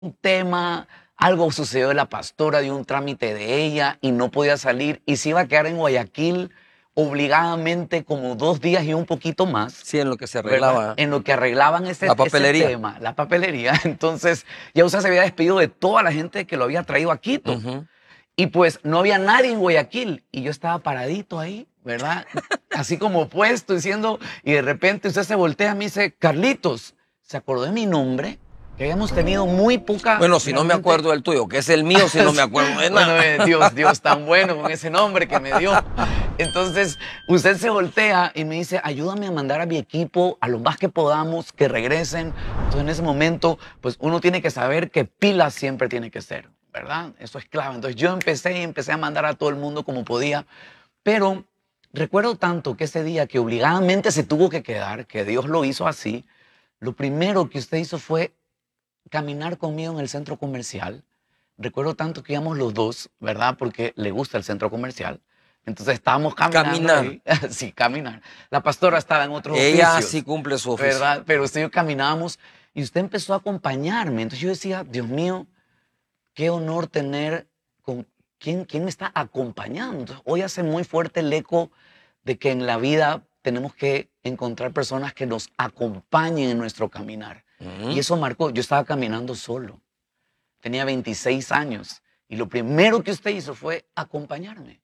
un tema, algo sucedió de la pastora, dio un trámite de ella y no podía salir y se iba a quedar en Guayaquil obligadamente como 2 días y un poquito más, Sí, en lo que se ¿verdad? arreglaba En lo que arreglaban la ese papelería. tema, la papelería. Entonces, ya usted se había despedido de toda la gente que lo había traído a Quito. Ujú. Y pues no había nadie en Guayaquil y yo estaba paradito ahí, ¿verdad? Así como puesto diciendo, y de repente usted se voltea y me dice, Carlitos, ¿se acordó de mi nombre? Que habíamos tenido muy poca, Bueno, si no me realmente. acuerdo del tuyo, que es el mío, si no me acuerdo de Bueno, nada. Dios tan bueno con ese nombre que me dio. Entonces, usted se voltea y me dice, ayúdame a mandar a mi equipo, a lo más que podamos, que regresen. Entonces, en ese momento, pues uno tiene que saber que pilas siempre tiene que ser, ¿verdad? Eso es clave. Entonces, yo empecé a mandar a todo el mundo como podía, pero recuerdo tanto que ese día que obligadamente se tuvo que quedar, que Dios lo hizo así, lo primero que usted hizo fue caminar conmigo en el centro comercial. Recuerdo tanto que íbamos los dos, ¿verdad? Porque le gusta el centro comercial. Entonces estábamos caminando Caminar. ahí, sí, caminar. La pastora estaba en otros Ella sí oficios, cumple su oficio. ¿verdad? Pero usted y yo caminábamos y usted empezó a acompañarme. Entonces yo decía, Dios mío, qué honor tener con quién me está acompañando. Entonces, hoy hace muy fuerte el eco de que en la vida tenemos que encontrar personas que nos acompañen en nuestro caminar. Y Ujú. eso marcó, yo estaba caminando solo, tenía 26 años y lo primero que usted hizo fue acompañarme.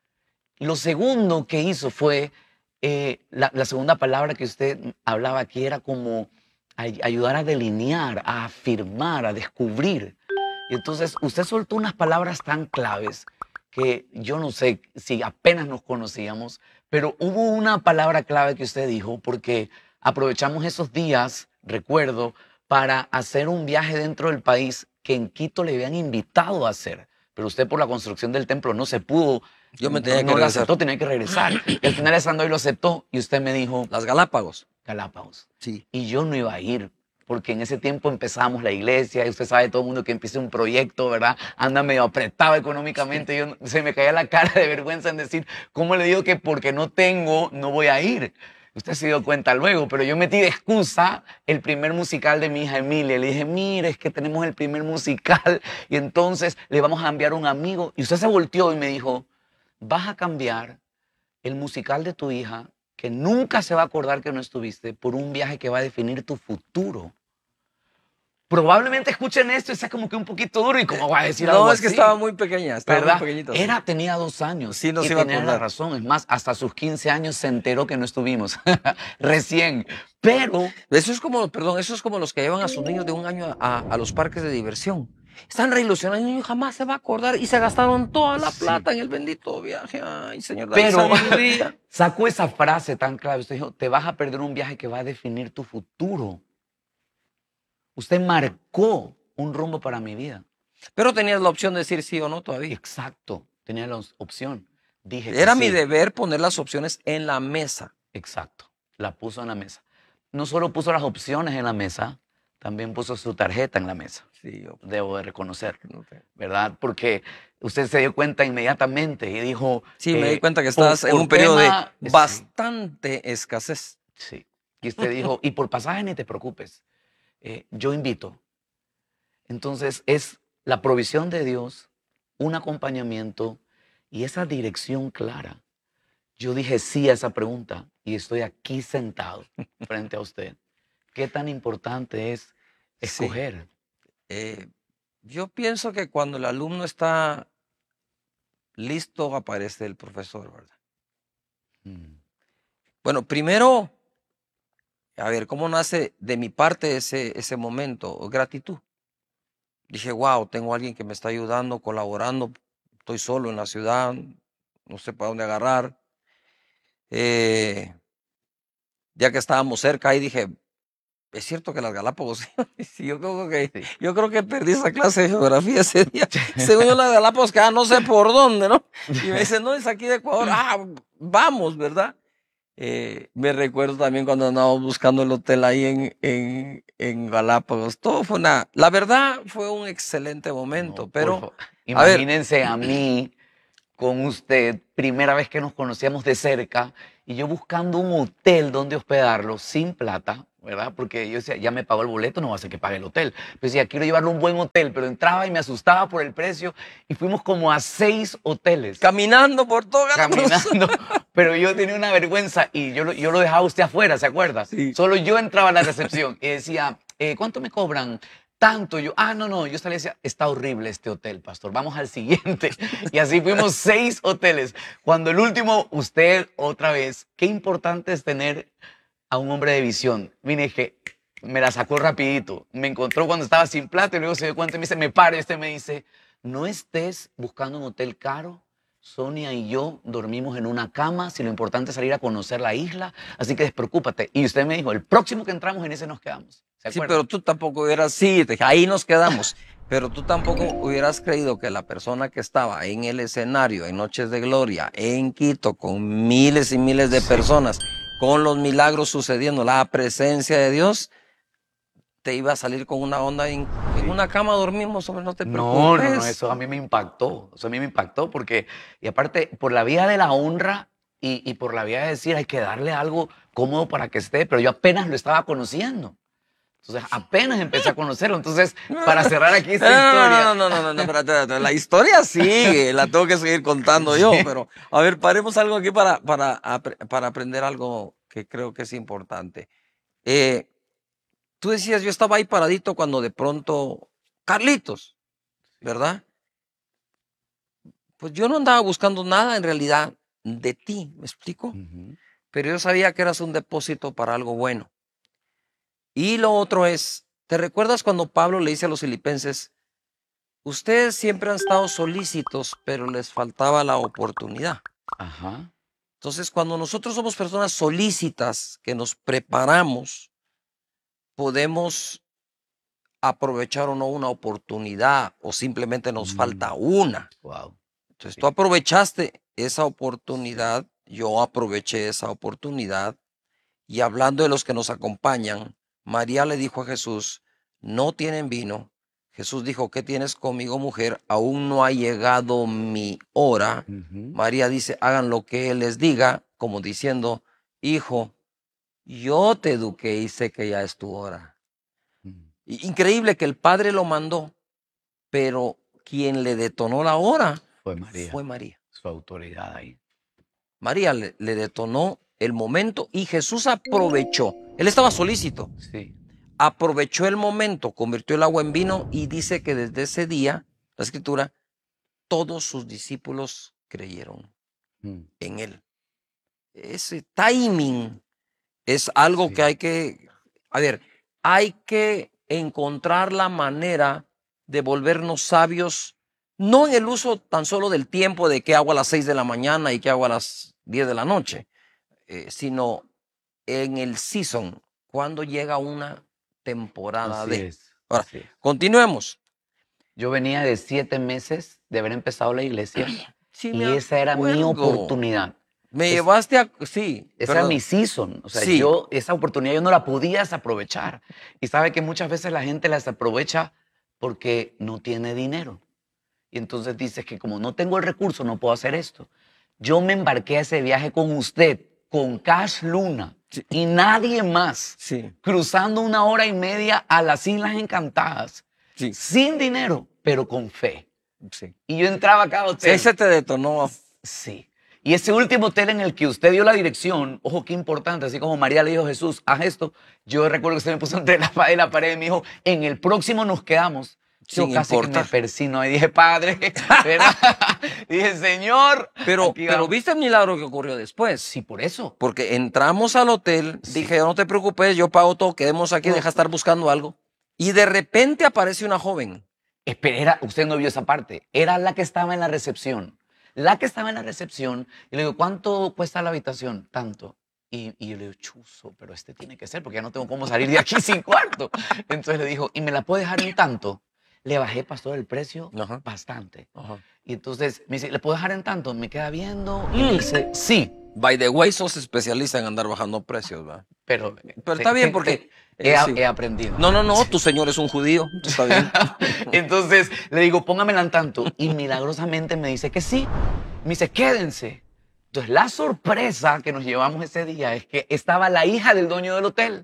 Lo segundo que hizo fue, la segunda palabra que usted hablaba aquí era como ayudar a delinear, a afirmar, a descubrir. Y entonces usted soltó unas palabras tan claves que yo no sé si apenas nos conocíamos, pero hubo una palabra clave que usted dijo porque aprovechamos esos días, recuerdo, para hacer un viaje dentro del país que en Quito le habían invitado a hacer, pero usted por la construcción del templo no se pudo, Yo me no, tenía que no lo regresar. aceptó, tenía que regresar. Y al final esa no lo aceptó y usted me dijo, Las Galápagos. Galápagos. Sí. Y yo no iba a ir, porque en ese tiempo empezamos la iglesia, y usted sabe, todo el mundo que empieza un proyecto, ¿verdad? Anda medio apretado económicamente, se me caía la cara de vergüenza en decir, ¿cómo le digo que porque no tengo, no voy a ir? Usted se dio cuenta luego, pero yo metí de excusa el primer musical de mi hija Emilia. Le dije, mire, es que tenemos el primer musical y entonces le vamos a enviar un amigo. Y usted se volteó y me dijo, vas a cambiar el musical de tu hija, que nunca se va a acordar que no estuviste, por un viaje que va a definir tu futuro. Probablemente escuchen esto y sea como que un poquito duro y como va a decir algo No, es que estaba así, muy pequeña, estaba muy ¿verdad? pequeñita, sí. Tenía 2 años Sí, no y se iba a tenía la acordar. razón. Es más, hasta sus 15 años se enteró que no estuvimos. Recién. Pero Eso es como, perdón, eso es como los que llevan a sus niños de 1 año a los parques de diversión. Están re ilusionados, el niño jamás se va a acordar y se gastaron toda la sí, plata en el bendito viaje. Ay, Señor, dale pero sabiduría. sacó esa frase tan clave. Usted dijo, te vas a perder un viaje que va a definir tu futuro. Usted marcó un rumbo para mi vida. Pero tenías la opción de decir sí o no todavía. Exacto, tenía la opción. Dije que Era mi sí. deber poner las opciones en la mesa. Exacto, la puso en la mesa. No solo puso las opciones en la mesa, también puso su tarjeta en la mesa. Sí, yo Debo de reconocerlo, no sé. ¿verdad? Porque usted se dio cuenta inmediatamente y dijo, Sí, me di cuenta que por, estabas en por un periodo de tema, sí, bastante escasez. sí. Y usted dijo, y por pasaje ni te preocupes, yo invito. Entonces es la provisión de Dios, un acompañamiento y esa dirección clara. Yo dije sí a esa pregunta y estoy aquí sentado frente a usted. ¿Qué tan importante es Sí. escoger? Yo pienso que cuando el alumno está listo, aparece el profesor, ¿verdad? Mm, Bueno, primero, a ver, ¿cómo nace de mi parte ese momento? Gratitud. Dije, wow, tengo a alguien que me está ayudando, colaborando. Estoy solo en la ciudad, no sé para dónde agarrar. Eh, ya que estábamos cerca, ahí dije, es cierto que las Galápagos. Sí, sí. yo creo que perdí esa clase de geografía ese día. Según yo, las Galápagos quedaban no sé por dónde, ¿no? Y me dicen, no, es aquí de Ecuador. Ah, vamos, ¿verdad? Me recuerdo también cuando andábamos buscando el hotel ahí en Galápagos. Todo fue la verdad fue un excelente No, momento, por pero, favor. a ver, Imagínense a mí con usted, primera vez que nos conocíamos de cerca, y yo buscando un hotel donde hospedarlo sin plata, ¿verdad? Porque yo decía, ya me pagó el boleto, no va a ser que pague el hotel. Pero decía, quiero llevarlo a un buen hotel, pero entraba y me asustaba por el precio y fuimos como a 6 hoteles. Caminando por todo. Caminando, pero yo tenía una vergüenza y yo lo dejaba a usted afuera, ¿se acuerda? Sí. Solo yo entraba a la recepción y decía, ¿cuánto me cobran? Tanto. Yo, no, yo salía y decía, está horrible este hotel, pastor, vamos al siguiente. Y así fuimos 6 hoteles. Cuando el último, usted otra vez, qué importante es tener a un hombre de visión. Vine que me la sacó rapidito. Me encontró cuando estaba sin plata y luego se dio cuenta y me dice, me pare. Este me dice, no estés buscando un hotel caro. Sonia y yo dormimos en una cama, si lo importante es salir a conocer la isla, así que despreocúpate. Y usted me dijo, el próximo que entramos en ese nos quedamos. ¿Se Sí, acuerda? pero tú tampoco hubieras, sí, ahí nos quedamos. Pero tú tampoco hubieras creído que la persona que estaba en el escenario en Noches de Gloria, en Quito, con miles y miles de personas, con los milagros sucediendo, la presencia de Dios, te iba a salir con una onda en una cama dormimos, hombre, no te preocupes. No, eso a mí me impactó. Eso a mí me impactó porque, y aparte, por la vía de la honra y por la vía de decir, hay que darle algo cómodo para que esté, pero yo apenas lo estaba conociendo. Entonces, apenas empecé a conocerlo. Entonces, para cerrar aquí esta historia. No, espérate, la historia sigue, la tengo que seguir contando yo, pero a ver, paremos algo aquí para aprender algo que creo que es importante. Tú decías, yo estaba ahí paradito cuando de pronto, Carlitos, ¿verdad? Pues yo no andaba buscando nada en realidad de ti, ¿me explico? Ujú. Pero yo sabía que eras un depósito para algo bueno. Y lo otro es, ¿te recuerdas cuando Pablo le dice a los filipenses, ustedes siempre han estado solícitos, pero les faltaba la oportunidad? Ajá. Entonces, cuando nosotros somos personas solícitas, que nos preparamos, podemos aprovechar o no una oportunidad o simplemente nos falta una. Wow. Entonces, tú aprovechaste esa oportunidad, yo aproveché esa oportunidad y hablando de los que nos acompañan, María le dijo a Jesús, no tienen vino. Jesús dijo, ¿qué tienes conmigo, mujer? Aún no ha llegado mi hora. María dice, hagan lo que Él les diga, como diciendo, hijo, yo te eduqué y sé que ya es tu hora. Increíble que el Padre lo mandó, pero quien le detonó la hora Fue María. fue María. Su autoridad ahí. María le detonó el momento y Jesús aprovechó. Él estaba solícito. Sí. Aprovechó el momento, convirtió el agua en vino y dice que desde ese día, la Escritura, todos sus discípulos creyeron en él. Ese timing es algo Sí. que hay que encontrar la manera de volvernos sabios, no en el uso tan solo del tiempo de qué hago a las 6 de la mañana y qué hago a las 10 de la noche, sino en el season, cuando llega una temporada Así es. Ahora, Así es. continuemos. Yo venía de 7 meses de haber empezado la iglesia Sí, y me esa era mi acuerdo. oportunidad. Me llevaste a... Sí. Esa era perdón. mi season. O sea, Sí. esa oportunidad yo no la podía desaprovechar. Y sabe que muchas veces la gente la desaprovecha porque no tiene dinero. Y entonces dices que como no tengo el recurso, no puedo hacer esto. Yo me embarqué a ese viaje con usted, con Cash Luna Sí. y nadie más, Sí. cruzando 1 hora y media a las Islas Encantadas, Sí. sin dinero, pero con fe. Sí. Y yo entraba a cada Sí, hotel. ese te detonó. Sí. Y ese último hotel en el que usted dio la dirección, ojo, qué importante, así como María le dijo a Jesús, haz esto, yo recuerdo que usted me puso entre la espada y la pared y me dijo, en el próximo nos quedamos. Yo Sin casi que importar. me persino y dije, Padre, ¿verdad? Dije, Señor. Pero aquí vamos. viste el milagro que ocurrió después. Sí, por eso. Porque entramos al hotel, dije, no te preocupes, yo pago todo, quedemos aquí, deja estar buscando algo. Y de repente aparece una joven. Espera, usted no vio esa parte. Era la que estaba en la recepción. La que estaba en la recepción. Y le digo, ¿cuánto cuesta la habitación? Tanto. Y yo le digo, chuzo, pero este tiene que ser porque ya no tengo cómo salir de aquí sin cuarto. Entonces le dijo, ¿y me la puede dejar en tanto? Le bajé, pastor, el precio Ajá. bastante. Ajá. Y entonces me dice, ¿le puedo dejar en tanto? Me queda viendo. Y me dice, sí. By the way, sos especialista en andar bajando precios, ¿verdad? Pero Está bien porque... sí. he aprendido. No, tu señor es un judío, está bien. Entonces le digo, póngamela en tanto. Y milagrosamente me dice que sí. Me dice, quédense. Entonces la sorpresa que nos llevamos ese día es que estaba la hija del dueño del hotel.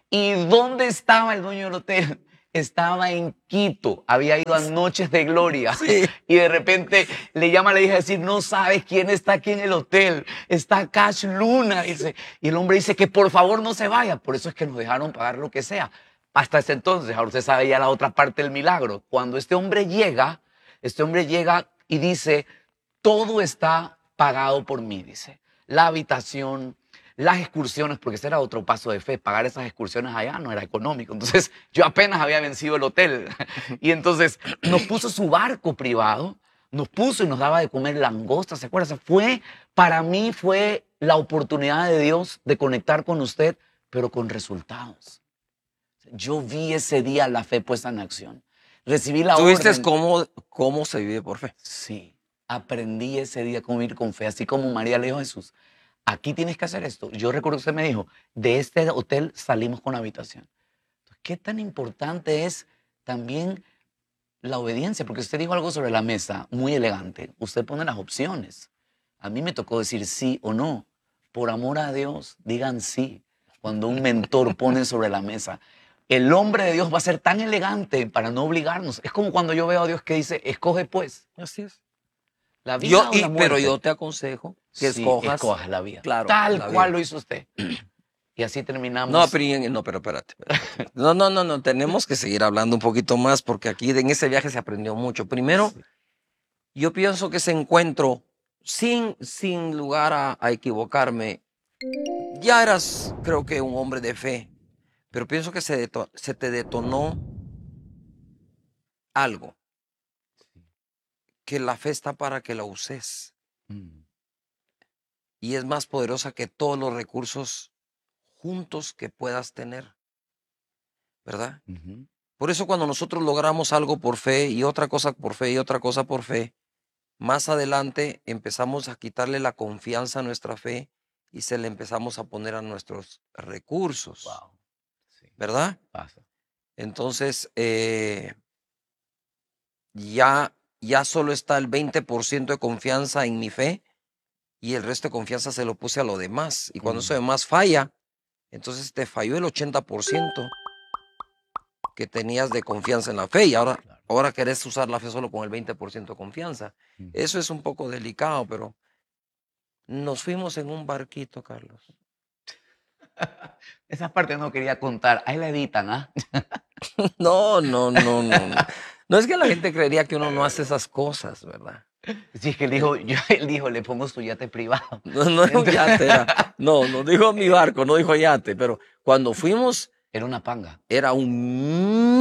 ¿Y dónde estaba el dueño del hotel? Estaba en Quito, había ido a Noches de Gloria Sí. y de repente le llama a la hija a decir, no sabes quién está aquí en el hotel, está Cash Luna. Dice, y el hombre dice que por favor no se vaya, por eso es que nos dejaron pagar lo que sea. Hasta ese entonces, ahora usted sabe ya la otra parte del milagro. Cuando este hombre llega y dice, todo está pagado por mí, dice. La habitación, las excursiones, porque ese era otro paso de fe, pagar esas excursiones allá no era económico. Entonces yo apenas había vencido el hotel. Y entonces nos puso su barco privado, nos puso y nos daba de comer langostas, ¿se acuerdan? Para mí fue la oportunidad de Dios de conectar con usted, pero con resultados. Yo vi ese día la fe puesta en acción. Recibí la ¿Tú viste orden. cómo se vive por fe? Sí, aprendí ese día cómo vivir con fe, así como María le dijo a Jesús, aquí tienes que hacer esto. Yo recuerdo que usted me dijo, de este hotel salimos con habitación. Entonces, ¿qué tan importante es también la obediencia? Porque usted dijo algo sobre la mesa, muy elegante. Usted pone las opciones. A mí me tocó decir sí o no. Por amor a Dios, digan sí. Cuando un mentor pone sobre la mesa, el hombre de Dios va a ser tan elegante para no obligarnos. Es como cuando yo veo a Dios que dice, escoge pues, Así es. la vida o la muerte. Pero yo te aconsejo que Sí, escojas la vida. claro, Tal la cual vida. lo hizo usted. Y así terminamos. Pero espérate. No, tenemos que seguir hablando un poquito más porque aquí en ese viaje se aprendió mucho. Primero, yo pienso que ese encuentro, sin lugar a equivocarme, ya eras, creo que, un hombre de fe, pero pienso que se te detonó algo, que la fe está para que la uses y es más poderosa que todos los recursos juntos que puedas tener, ¿verdad? Por eso cuando nosotros logramos algo por fe y otra cosa por fe y otra cosa por fe, más adelante empezamos a quitarle la confianza a nuestra fe y se le empezamos a poner a nuestros recursos, Wow. Sí, ¿verdad? pasa. Entonces, ya solo está el 20% de confianza en mi fe y el resto de confianza se lo puse a lo demás. Y cuando eso demás falla, entonces te falló el 80% que tenías de confianza en la fe y ahora querés usar la fe solo con el 20% de confianza. Eso es un poco delicado, pero nos fuimos en un barquito, Carlos. Esa parte no quería contar. Ahí la editan, ¿ah? No. No es que la gente creería que uno no hace esas cosas, ¿verdad? Sí, es que él dijo, le pongo su yate privado. No era un yate, no dijo mi barco, no dijo yate, pero cuando fuimos Era una panga. era un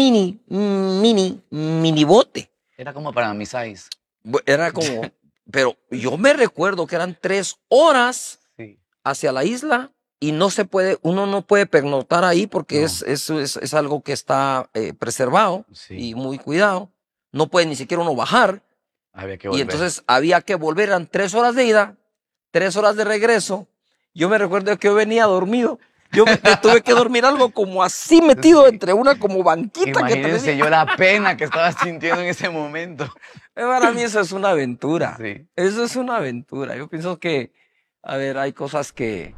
mini bote. Era como para mis eyes. Era como, pero yo me recuerdo que eran 3 horas Sí. hacia la isla y uno no puede pernoctar ahí porque No. es algo que está preservado Sí. y muy cuidado. No puede ni siquiera uno bajar. Había que Y volver. entonces había que volver, eran 3 horas de ida, 3 horas de regreso. Yo me recuerdo que yo venía dormido. Yo me tuve que dormir algo como así metido entre una como banquita. Imagínense yo la pena que estaba sintiendo en ese momento. Para mí eso es una aventura. Sí. Eso es una aventura. Yo pienso que, a ver, hay cosas que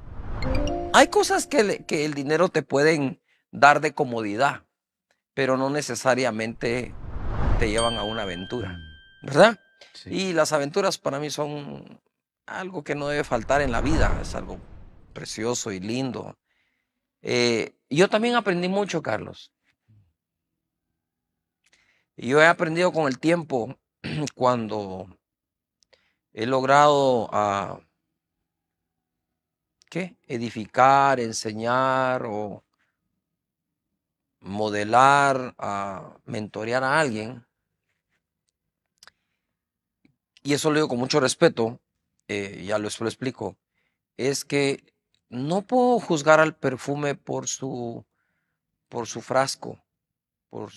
el dinero te pueden dar de comodidad, pero no necesariamente te llevan a una aventura, ¿verdad? Sí. Y las aventuras para mí son algo que no debe faltar en la vida, es algo precioso y lindo. Yo también aprendí mucho, Carlos. Yo he aprendido con el tiempo cuando he logrado edificar, enseñar o modelar, mentorear a alguien. Y eso lo digo con mucho respeto, ya lo explico, es que no puedo juzgar al perfume por su frasco, por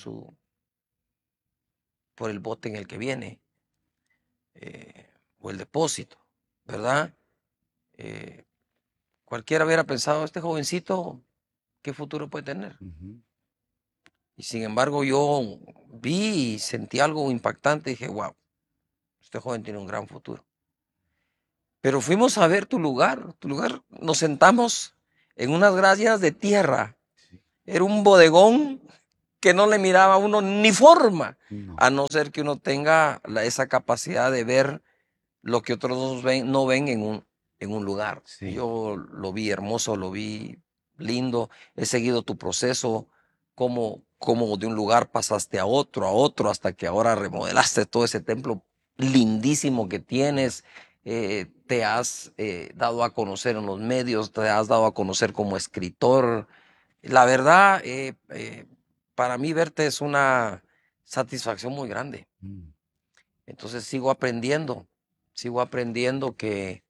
el bote en el que viene, o el depósito, ¿verdad? Cualquiera hubiera pensado, este jovencito, ¿qué futuro puede tener? Y sin embargo yo vi y sentí algo impactante y dije, wow, este joven tiene un gran futuro. Pero fuimos a ver tu lugar, nos sentamos en unas gradas de tierra, Era un bodegón que no le miraba a uno ni forma, No. a no ser que uno tenga esa capacidad de ver lo que otros no ven en un lugar. Sí. Yo lo vi hermoso, lo vi lindo, he seguido tu proceso, cómo de un lugar pasaste a otro, hasta que ahora remodelaste todo ese templo lindísimo que tienes. Te has dado a conocer en los medios, te has dado a conocer como escritor. La verdad, para mí verte es una satisfacción muy grande. Mm. Entonces sigo aprendiendo que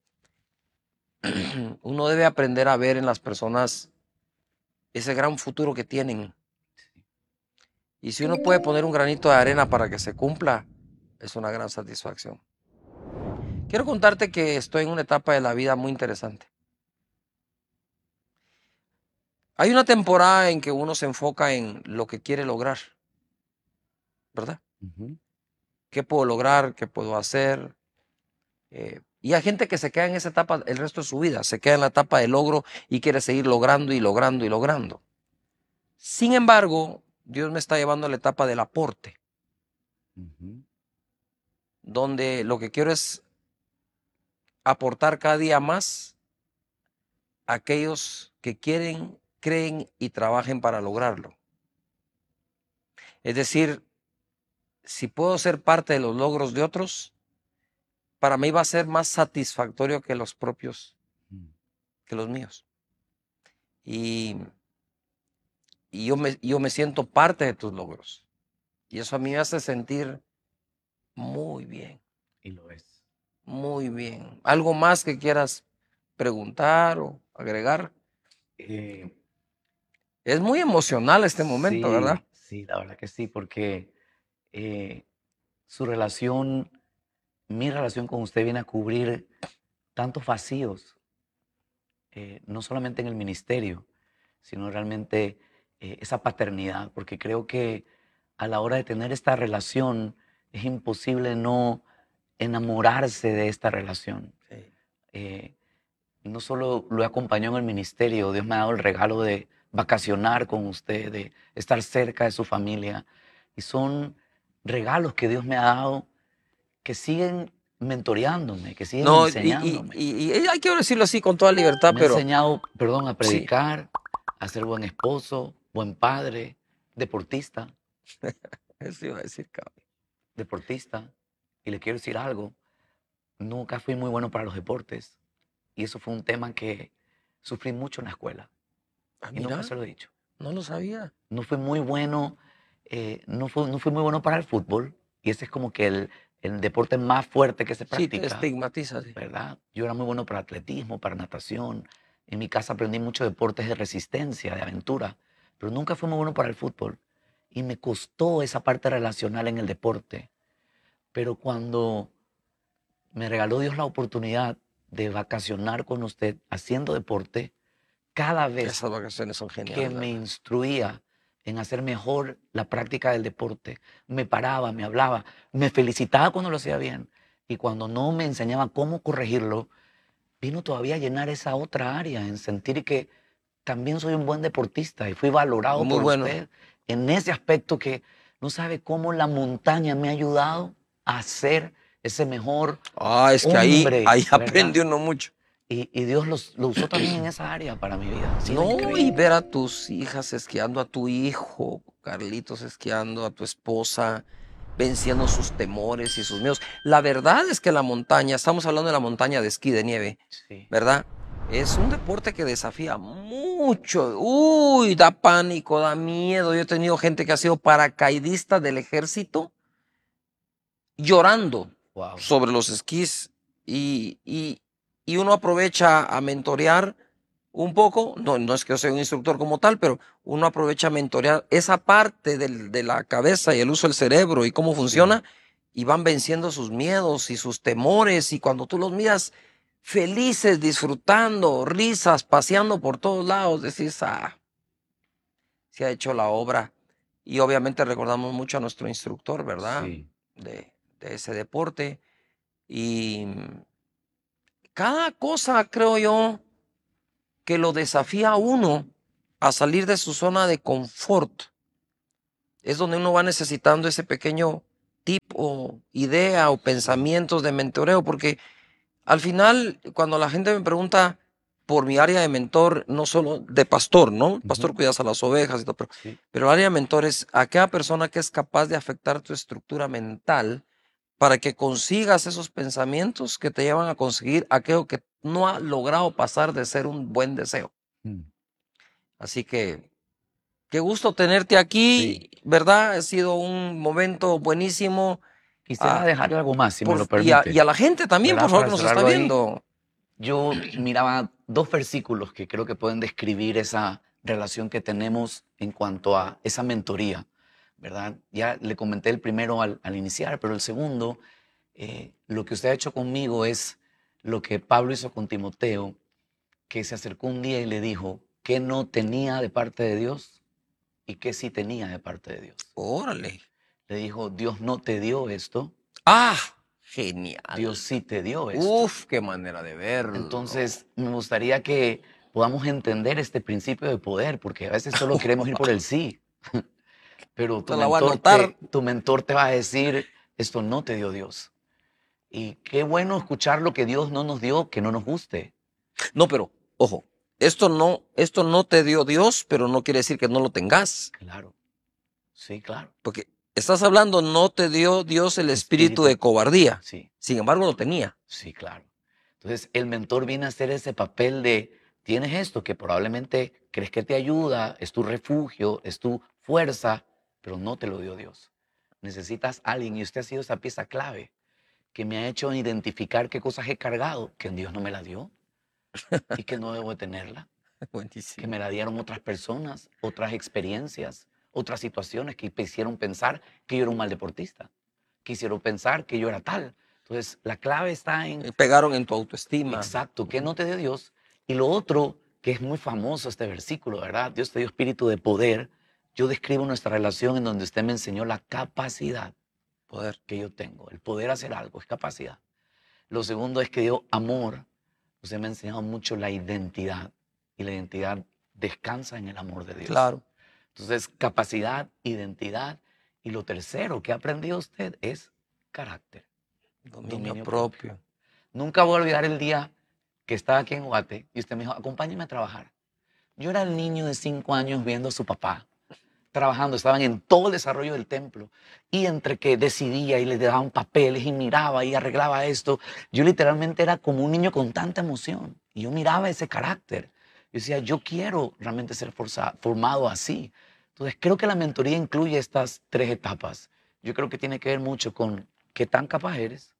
uno debe aprender a ver en las personas ese gran futuro que tienen. Y si uno puede poner un granito de arena para que se cumpla, es una gran satisfacción. Quiero contarte que estoy en una etapa de la vida muy interesante. Hay una temporada en que uno se enfoca en lo que quiere lograr, ¿verdad? Ujú. ¿Qué puedo lograr? ¿Qué puedo hacer? Y hay gente que se queda en esa etapa el resto de su vida, se queda en la etapa de logro y quiere seguir logrando y logrando y logrando. Sin embargo, Dios me está llevando a la etapa del aporte, Ujú. donde lo que quiero es aportar cada día más a aquellos que quieren, creen y trabajen para lograrlo. Es decir, si puedo ser parte de los logros de otros, para mí va a ser más satisfactorio que los propios, Mm. que los míos. Y yo me siento parte de tus logros. Y eso a mí me hace sentir muy bien, Y lo es. muy bien. ¿Algo más que quieras preguntar o agregar? Eh, Es muy emocional este momento, ¿verdad? sí, sí, la verdad que sí, porque eh, su relación, mi relación con usted viene a cubrir tantos vacíos, no solamente en el ministerio, sino realmente esa paternidad, porque creo que a la hora de tener esta relación es imposible no enamorarse de esta relación. Sí. Eh, no solo lo he acompañado en el ministerio, Dios me ha dado el regalo de vacacionar con usted, de estar cerca de su familia. Y son regalos que Dios me ha dado que siguen mentoreándome, que siguen No, enseñándome. y hay que decirlo así con toda libertad, Me ha pero enseñado, perdón, a sí, predicar, a ser buen esposo, buen padre, deportista, eso iba a decir, cabrón. deportista. Y le quiero decir algo, nunca fui muy bueno para los deportes. Y eso fue un tema que sufrí mucho en la escuela. Ah, Y nunca mira, se lo he dicho. no lo sabía. No fui muy bueno, no fui muy bueno para el fútbol. Y ese es como que el deporte más fuerte que se Sí, te practica, estigmatiza, sí. ¿verdad? Yo era muy bueno para atletismo, para natación. En mi casa aprendí muchos deportes de resistencia, de aventura, pero nunca fui muy bueno para el fútbol. Y me costó esa parte relacional en el deporte. Pero cuando me regaló Dios la oportunidad de vacacionar con usted haciendo deporte, cada vez Esas vacaciones son que geniales, me ¿verdad? instruía en hacer mejor la práctica del deporte, me paraba, me hablaba, me felicitaba cuando lo hacía bien y cuando no me enseñaba cómo corregirlo, vino todavía a llenar esa otra área, en sentir que también soy un buen deportista y fui valorado Muy por bueno. usted en ese aspecto que no sabe cómo la montaña me ha ayudado a ser ese mejor Ah, es que hombre, ahí ¿verdad? aprende uno mucho. Y Dios lo usó también en esa área para mi vida. Ha sido No, y increíble. ver a tus hijas esquiando, a tu hijo, Carlitos esquiando, a tu esposa, venciendo sus temores y sus miedos. La verdad es que la montaña, estamos hablando de la montaña de esquí de nieve, Sí. ¿verdad? Es un deporte que desafía mucho. Uy, da pánico, da miedo. Yo he tenido gente que ha sido paracaidista del ejército llorando Wow. sobre los esquís y uno aprovecha a mentorear un poco, no es que yo sea un instructor como tal, pero uno aprovecha a mentorear esa parte de la cabeza y el uso del cerebro y cómo Sí. funciona y van venciendo sus miedos y sus temores y cuando tú los miras felices, disfrutando, risas, paseando por todos lados, decís, se ha hecho la obra. Y obviamente recordamos mucho a nuestro instructor, ¿verdad? Sí. De ese deporte. Y cada cosa, creo yo, que lo desafía a uno, a salir de su zona de confort. Es donde uno va necesitando ese pequeño tip o idea o pensamientos de mentoreo, porque al final, cuando la gente me pregunta por mi área de mentor, no solo de pastor, ¿no? Pastor, cuidas a las ovejas y todo, pero el área de mentor es aquella persona que es capaz de afectar tu estructura mental para que consigas esos pensamientos que te llevan a conseguir aquello que no ha logrado pasar de ser un buen deseo. Así que qué gusto tenerte aquí, ¿verdad? Ha sido un momento buenísimo. Quisiera dejarle algo más, si me lo Y permite. a la gente también, ¿Verdad? por favor, Para que nos está cerrarlo ahí, viendo. yo miraba 2 versículos que creo que pueden describir esa relación que tenemos en cuanto a esa mentoría, ¿verdad? Ya le comenté el primero al iniciar, pero el segundo, lo que usted ha hecho conmigo es lo que Pablo hizo con Timoteo, que se acercó un día y le dijo que no tenía de parte de Dios y que sí tenía de parte de Dios. Órale. Le dijo, Dios no te dio esto. ¡Ah! Genial. Dios sí te dio esto. Uf, qué manera de verlo. Entonces, me gustaría que podamos entender este principio de poder, porque a veces solo queremos ir por el sí. Pero Te la voy a anotar. tu mentor te va a decir, esto no te dio Dios. Y qué bueno escuchar lo que Dios no nos dio, que no nos guste. No, pero, ojo, esto no te dio Dios, pero no quiere decir que no lo tengas. Claro. Sí, claro. Porque estás hablando, no te dio Dios el espíritu de cobardía. Sí. Sin embargo, lo tenía. Sí, claro. Entonces, el mentor viene a hacer ese papel de, tienes esto que probablemente crees que te ayuda, es tu refugio, es tu fuerza, pero no te lo dio Dios. Necesitas a alguien, y usted ha sido esa pieza clave que me ha hecho identificar qué cosas he cargado, que Dios no me la dio y que no debo de tenerla. Buenísimo. Que me la dieron otras personas, otras experiencias, otras situaciones que me hicieron pensar que yo era un mal deportista, que hicieron pensar que yo era tal. Entonces, la clave está en... Pegaron en tu autoestima. Exacto, que no te dio Dios. Y lo otro, que es muy famoso este versículo, ¿verdad? Dios te dio espíritu de poder. Yo describo nuestra relación en donde usted me enseñó la capacidad Poder. que yo tengo. El poder hacer algo es capacidad. Lo segundo es que dio amor. Usted me ha enseñado mucho la identidad. Y la identidad descansa en el amor de Dios. Claro. Entonces, capacidad, identidad. Y lo tercero que ha aprendido usted es carácter. Dominio propio. Nunca voy a olvidar el día que estaba aquí en Guate y usted me dijo, acompáñeme a trabajar. Yo era el niño de 5 años viendo a su papá trabajando, estaban en todo el desarrollo del templo y entre que decidía y le daban papeles y miraba y arreglaba esto, yo literalmente era como un niño con tanta emoción y yo miraba ese carácter. Yo decía, yo quiero realmente ser formado así. Entonces creo que la mentoría incluye estas 3 etapas. Yo creo que tiene que ver mucho con qué tan capaz eres.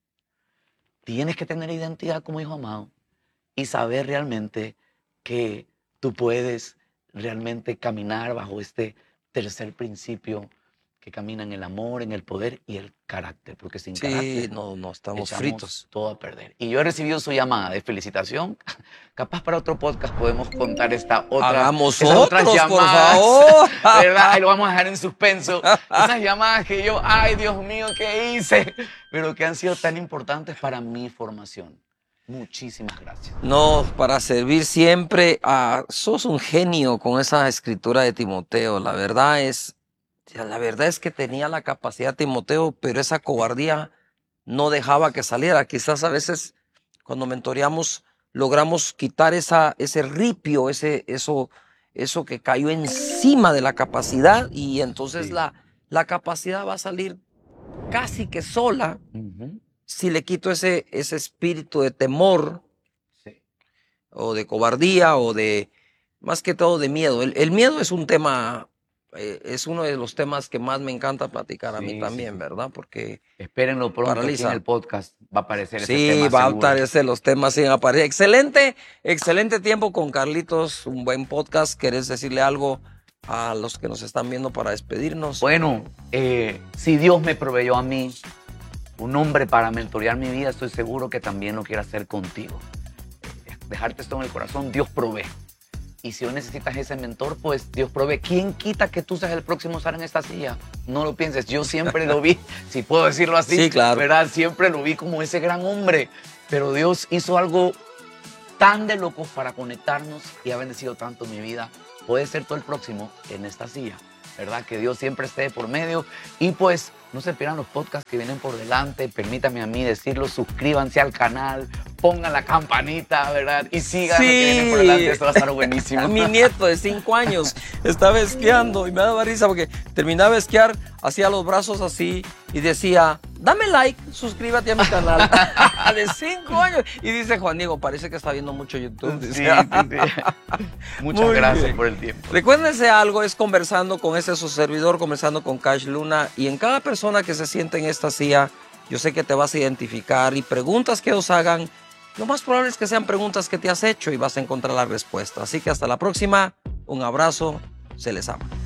Tienes que tener identidad como hijo amado y saber realmente que tú puedes realmente caminar bajo este tercer principio que camina en el amor, en el poder y el carácter, porque sin carácter no estamos echamos fritos. todo a perder. Y yo he recibido su llamada de felicitación. Capaz para otro podcast podemos contar esta otra. Hagamos esas otras otros, llamadas, por favor. ¿verdad? Ahí lo vamos a dejar en suspenso. Esas llamadas que yo, ay Dios mío, ¿qué hice? Pero que han sido tan importantes para mi formación. Muchísimas gracias. No, para servir siempre. Sos un genio con esa escritura de Timoteo. La verdad es que tenía la capacidad Timoteo, pero esa cobardía no dejaba que saliera. Quizás a veces cuando mentoreamos logramos quitar ese ripio, eso que cayó encima de la capacidad y entonces Sí. la capacidad va a salir casi que sola. Si le quito ese espíritu de temor, Sí. o de cobardía, o de, más que todo, de miedo. El miedo es un tema, es uno de los temas que más me encanta platicar a mí Sí, también, sí, sí. ¿verdad? Porque Espérenlo pronto aquí paraliza. en el podcast. Va a aparecer ese sí, tema va a seguro. aparecer los temas sin aparecer. Excelente tiempo con Carlitos, un buen podcast. ¿Querés decirle algo a los que nos están viendo para despedirnos? Bueno, si Dios me proveyó a mí un hombre para mentorear mi vida, estoy seguro que también lo quiere hacer contigo. Dejarte esto en el corazón, Dios provee. Y si hoy necesitas ese mentor, pues Dios provee. ¿Quién quita que tú seas el próximo a estar en esta silla? No lo pienses, yo siempre lo vi, si puedo decirlo así, Sí, claro. ¿verdad? Siempre lo vi como ese gran hombre. Pero Dios hizo algo tan de locos para conectarnos y ha bendecido tanto mi vida puedes ser tú el próximo en esta silla, ¿verdad? Que Dios siempre esté por medio. Y pues no se pierdan los podcasts que vienen por delante. Permítame a mí decirlo, suscríbanse al canal, pongan la campanita, ¿verdad? Y sigan lo que viene por delante, esto va a estar buenísimo. Mi nieto de 5 años estaba esquiando y me daba risa porque terminaba de esquiar, hacía los brazos así y decía, dame like, suscríbete a mi canal. De 5 años. Y dice Juan Diego, parece que está viendo mucho YouTube. Sí, sí, sí. Muchas gracias por el tiempo. Recuérdense algo, es conversando con ese su servidor, conversando con Cash Luna, y en cada persona que se siente en esta silla, yo sé que te vas a identificar, y preguntas que os hagan, lo más probable es que sean preguntas que te has hecho y vas a encontrar la respuesta. Así que hasta la próxima, un abrazo, se les ama.